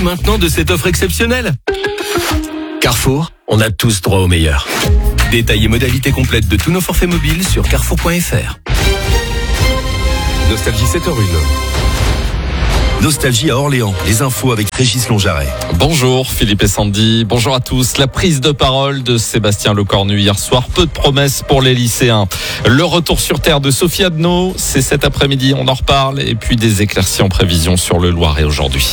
maintenant de cette offre exceptionnelle. Carrefour, on a tous droit au meilleur. Détails et modalités complètes de tous nos forfaits mobiles sur carrefour.fr. Nostalgie 7h01. Nostalgie à Orléans. Les infos avec Régis Lonjaret. Bonjour Philippe et Sandy, bonjour à tous. La prise de parole de Sébastien Lecornu hier soir, peu de promesses pour les lycéens. Le retour sur terre de Sophie Adno, c'est cet après-midi, on en reparle. Et puis des éclaircies en prévision sur le Loiret aujourd'hui.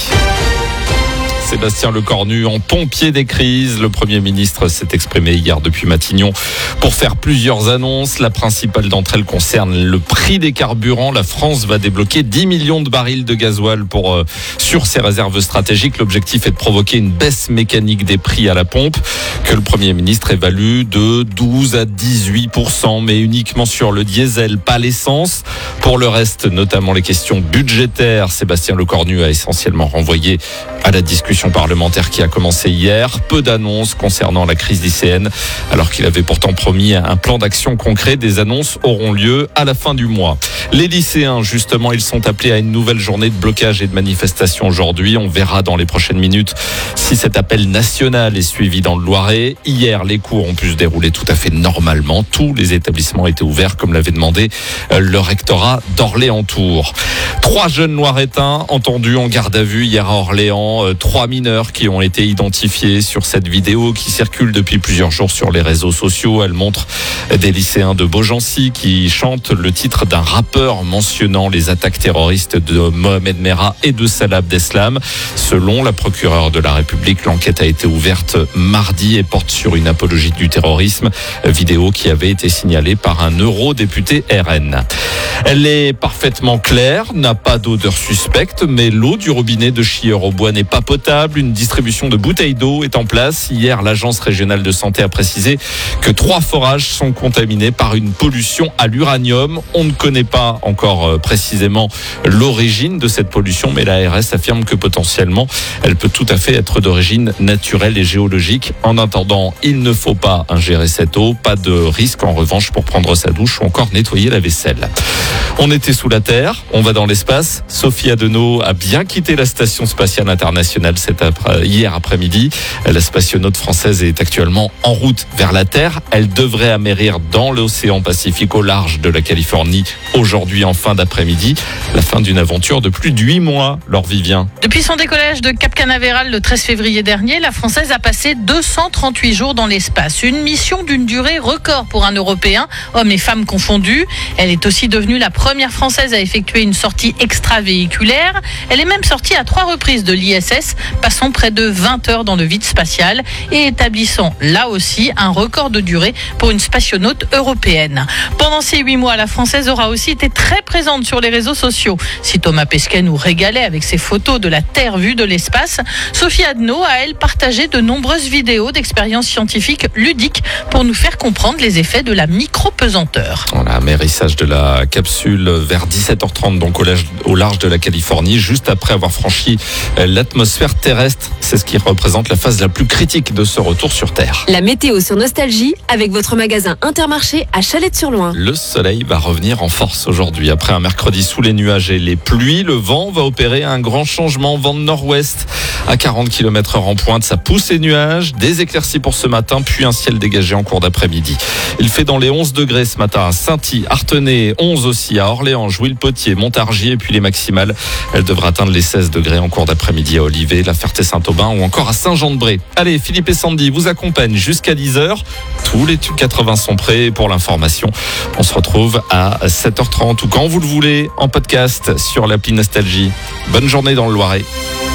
Sébastien Lecornu en pompier des crises. Le Premier ministre s'est exprimé hier depuis Matignon pour faire plusieurs annonces. La principale d'entre elles concerne le prix des carburants. La France va débloquer 10 millions de barils de gasoil sur ses réserves stratégiques. L'objectif est de provoquer une baisse mécanique des prix à la pompe que le Premier ministre évalue de 12 à 18%, mais uniquement sur le diesel, pas l'essence. Pour le reste, notamment les questions budgétaires, Sébastien Lecornu a essentiellement renvoyé à la discussion parlementaire qui a commencé hier. Peu d'annonces concernant la crise lycéenne, alors qu'il avait pourtant promis un plan d'action concret. Des annonces auront lieu à la fin du mois. Les lycéens, justement, ils sont appelés à une nouvelle journée de blocage et de manifestation aujourd'hui. On verra dans les prochaines minutes si cet appel national est suivi dans le Loiret. Hier, les cours ont pu se dérouler tout à fait normalement. Tous les établissements étaient ouverts, comme l'avait demandé le rectorat d'Orléans-Tours. 3 jeunes Loiretains entendus en garde à vue hier à Orléans. 3 mineurs qui ont été identifiés sur cette vidéo qui circule depuis plusieurs jours sur les réseaux sociaux. Elle montre des lycéens de Beaugency qui chantent le titre d'un rappeur mentionnant les attaques terroristes de Mohamed Merah et de Salah Abdeslam. Selon la procureure de la République, l'enquête a été ouverte mardi et porte sur une apologie du terrorisme. Vidéo qui avait été signalée par un eurodéputé RN. Elle est parfaitement claire, n'a pas d'odeur suspecte, mais l'eau du robinet de Chilleurs-aux-Bois n'est pas potable. Une distribution de bouteilles d'eau est en place. Hier, l'Agence régionale de santé a précisé que 3 forages sont contaminés par une pollution à l'uranium. On ne connaît pas encore précisément l'origine de cette pollution, mais l'ARS affirme que potentiellement, elle peut tout à fait être d'origine naturelle et géologique. En attendant, il ne faut pas ingérer cette eau. Pas de risque en revanche pour prendre sa douche ou encore nettoyer la vaisselle. On était sous la Terre, on va dans l'espace. Sophie Adno a bien quitté la station spatiale internationale hier après-midi. La spationaute française est actuellement en route vers la Terre. Elle devrait amérir dans l'océan Pacifique au large de la Californie aujourd'hui en fin d'après-midi. La fin d'une aventure de plus de 8 mois, Laure Vivien. Depuis son décollage de Cap Canaveral le 13 février dernier, la Française a passé 238 jours dans l'espace. Une mission d'une durée record pour un Européen, hommes et femmes confondus. Elle est aussi devenue la première Française à effectuer une sortie extravéhiculaire. Elle est même sortie à 3 reprises de l'ISS, passant près de 20 heures dans le vide spatial et établissant là aussi un record de durée pour une spationaute européenne. Pendant ces 8 mois, la Française aura aussi été très présente sur les réseaux sociaux. Si Thomas Pesquet nous régalait avec ses photos de la Terre vue de l'espace, Sophie Adno a, elle, partagé de nombreuses vidéos d'expériences scientifiques ludiques pour nous faire comprendre les effets de la micro-pesanteur. Voilà, amérissage de la capsule vers 17h30, donc au large de la Californie, juste après avoir franchi l'atmosphère terrestre. C'est ce qui représente la phase la plus critique de ce retour sur Terre. La météo sur Nostalgie avec votre magasin Intermarché à Chalette-sur-Loing. Le soleil va revenir en force aujourd'hui. Après un mercredi sous les nuages et les pluies, le vent va opérer un grand changement. Vent de nord-ouest à 40 km/h en pointe. Ça pousse les nuages. Des éclaircies pour ce matin, puis un ciel dégagé en cours d'après-midi. Il fait dans les 11 degrés ce matin à Sainty, Artenay, 11 aussi à Orléans, Jouy-le-Potier, Montargis et puis les maximales. Elles devraient atteindre les 16 degrés en cours d'après-midi à Olivet, La Ferté-Saint-Aubin ou encore à Saint-Jean-de-Bray. Allez, Philippe et Sandy vous accompagnent jusqu'à 10h. Tous les tubes 80 sont prêts pour l'information. On se retrouve à 7h30 ou quand vous le voulez en podcast sur l'appli Nostalgie. Bonne journée dans le Loiret.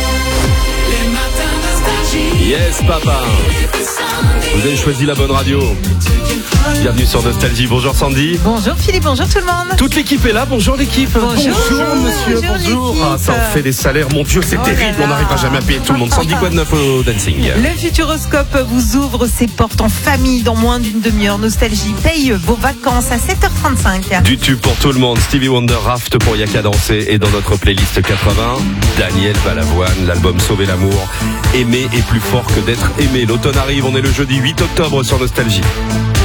Yes, papa. Vous avez choisi la bonne radio. Bienvenue sur Nostalgie. Bonjour Sandy. Bonjour Philippe, bonjour tout le monde. Toute l'équipe est là. Bonjour l'équipe. Bonjour monsieur, bonjour. Ah, ça en fait des salaires. Mon Dieu, c'est terrible. On n'arrivera jamais à payer tout le monde. Sandy, quoi de neuf au dancing? Le Futuroscope vous ouvre ses portes en famille dans moins d'une demi-heure. Nostalgie paye vos vacances à 7h35. Du tube pour tout le monde. Stevie Wonder, Raft pour Yaka danser. Et dans notre playlist 80, Daniel Balavoine, l'album Sauver l'amour. Aimer est plus fort que d'être aimé. L'automne arrive. On est le jeudi 8 octobre sur Nostalgie.